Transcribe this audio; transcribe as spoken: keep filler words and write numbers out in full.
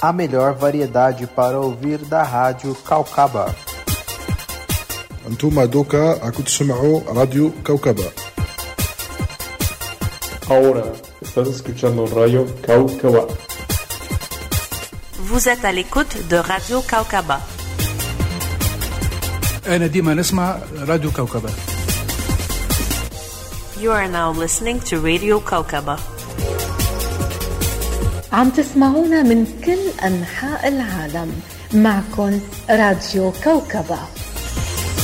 a melhor variedade para ouvir da Rádio Caucaba. أنتم دوكا راكم تسمعوا راديو كوكبة. Ahora estás escuchando Radio Caucaba. Vous êtes à l'écoute de Radio Caucaba. أنا ديما نسمع راديو كوكبة. You are now listening to Radio Caucaba. عم تسمعونا من كل أنحاء العالم. معكم راديو كوكبة.